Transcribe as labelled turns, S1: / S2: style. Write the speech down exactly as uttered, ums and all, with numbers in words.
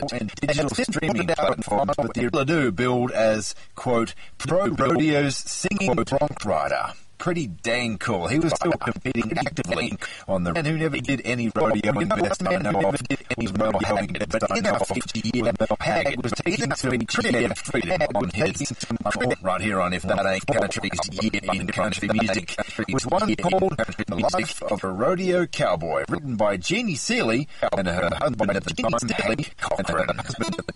S1: and digital streaming platforms with the Ladoo billed as, quote, Pro Rodeo's singing bronc rider. Pretty dang cool. He was still competing actively on the and who never did any rodeo and best man who never did any rodeoing, but in our fifty year Hag was taking some creative freedom on his right here on If That Ain't Country's Year in Country Music was one called The Life of a Rodeo Cowboy, written by Jeannie Seeley and her husband at the time, Daly Cochran.